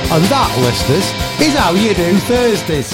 And that, listeners, is how you do Thursdays.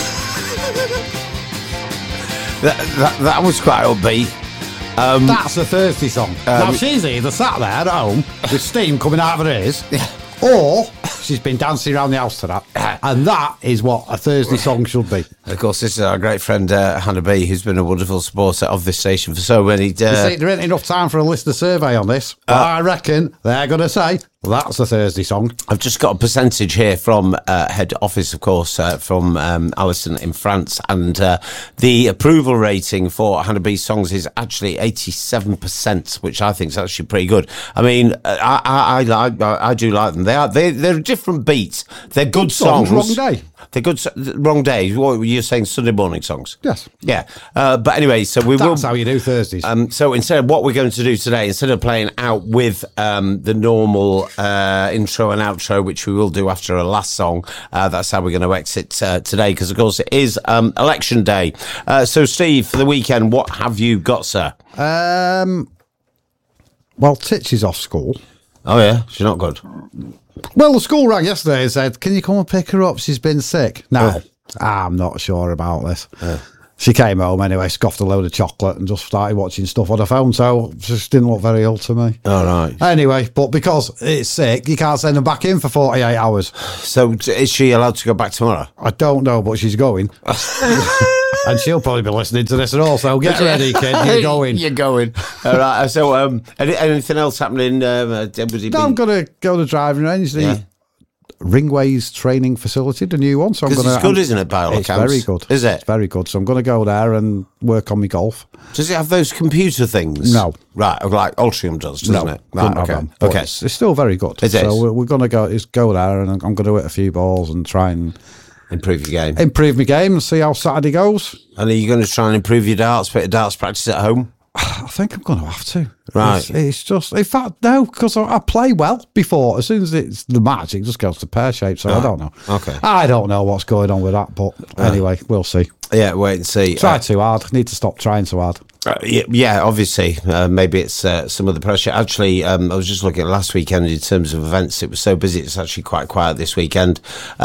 That was quite upbeat. That's a Thursday song. Now, she's either sat there at home with steam coming out of her ears, or she's been dancing around the house to that. And that is what a Thursday song should be. Of course, this is our great friend Hannah B, who's been a wonderful supporter of this station for so many You see, there ain't enough time for a listener survey on this, but I reckon they're going to say, well, that's a Thursday song. I've just got a percentage here from head office, of course, from Alison in France, and the approval rating for Hannah B's songs is actually 87%, which I think is actually pretty good. I mean, I do like them. They're a different beat. They're good songs. Wrong day. They're good. Wrong day. What were you saying? Sunday morning songs. Yes. Yeah. But anyway, so That's how you do Thursdays. So instead of what we're going to do today, instead of playing out with the normal intro and outro, which we will do after a last song, that's how we're going to exit today, because of course it is election day. So Steve, for the weekend, what have you got, sir? Well, Titch is off school. Oh yeah, she's not good. Well, the school rang yesterday and said, can you come and pick her up? She's been sick. No, I'm not sure about this. She came home anyway, scoffed a load of chocolate and just started watching stuff on her phone, so just didn't look very ill to me. All right. Anyway, but because it's sick, you can't send them back in for 48 hours. So is she allowed to go back tomorrow? I don't know, but she's going. And she'll probably be listening to this and all, so get ready, kid, you're going. You're going. All right, so anything else happening? I'm going to go to the driving range, the Ringways training facility, the new one. So I'm going to. It's good, isn't it, by all accounts? It's very good. Is it? It's very good. So I'm going to go there and work on my golf. Does it have those computer things? No. Right, like Ultrium does, doesn't it? Right, okay. Okay. It's still very good. It is. So we're going to go there and I'm going to hit a few balls and try and improve your game. Improve my game and see how Saturday goes. And are you going to try and improve your darts, bit of darts practice at home? I think I'm going to have to. Right. It's just, in fact, no, because I play well before. As soon as it's the match, it just goes to pear shape. So I don't know. Okay. I don't know what's going on with that, but anyway, we'll see. Yeah, wait and see. Try too hard. Need to stop trying so hard. Yeah, obviously. Maybe it's some of the pressure. Actually, I was just looking at last weekend in terms of events. It was so busy. It's actually quite quiet this weekend.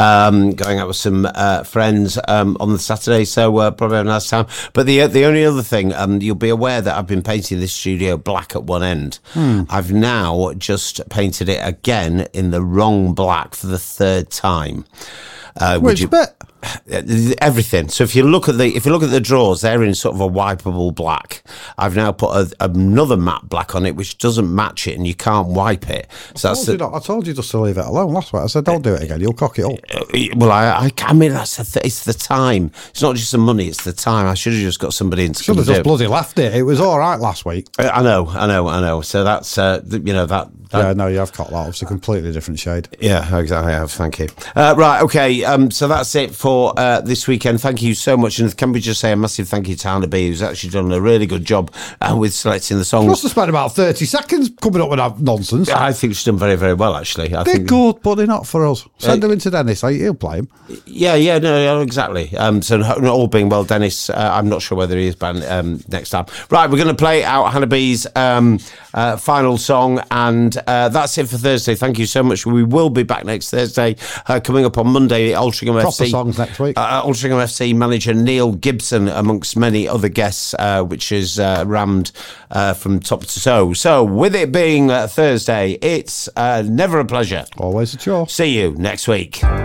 Going out with some friends on the Saturday, so probably a nice time. But the only other thing, you'll be aware that I've been painting this studio black at one end. I've now just painted it again in the wrong black for the third time. Which bit? Everything. So if you look at the drawers, they're in sort of a wipeable black. I've now put another matte black on it, which doesn't match it, and you can't wipe it. So I told you just to leave it alone last week. I said, don't do it again. You'll cock it up. Well, I mean, it's the time. It's not just the money; it's the time. I should have just got somebody in to should have just bloody left it. It was all right last week. I know. So that's that. Yeah, no, you have cut that. It's a completely different shade. Yeah, exactly. I have. Thank you. Right, okay. So that's it for this weekend. Thank you so much. And can we just say a massive thank you to Hannah B, who's actually done a really good job with selecting the songs. Must have spent about 30 seconds coming up with that nonsense. I think she's done very, very well, actually. They're good, but they're not for us. Send them into Dennis. He'll play them. Yeah, no, exactly. So all being well, Dennis, I'm not sure whether he is banned next time. Right, we're going to play out Hannah B's final song, and that's it for Thursday. Thank you so much. We will be back next Thursday. Coming up on Monday, Altrincham Proper FC songs next week. Altrincham FC manager Neil Gibson, amongst many other guests, which is rammed from top to toe. So, with it being Thursday, it's never a pleasure. Always a chore. See you next week.